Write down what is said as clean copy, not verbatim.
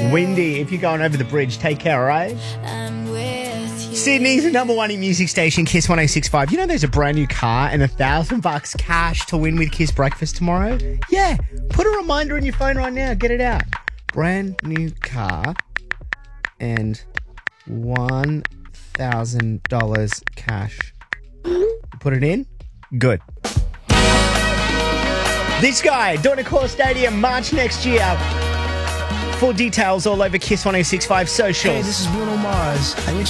Windy. If you're going over the bridge, take care, all right? Sydney's number one in music station, Kiss 1065. You know there's a brand new car and $1,000 cash to win with Kiss Breakfast tomorrow? Yeah. Put a reminder on your phone right now. Get it out. Brand new car and $1,000 cash. Put it in? Good. This guy, doing Accor Stadium, March next year. Full details all over Kiss 1065 socials. Hey, this is Bruno Mars. I wish